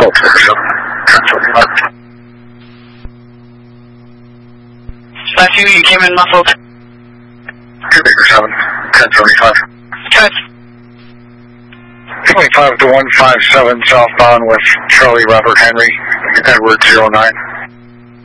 Control 7, transferring left. Slash you came in muffled. 2 Baker 7, 1075. Cut. 25 to 157 southbound with Charlie Robert Henry, Edward 09.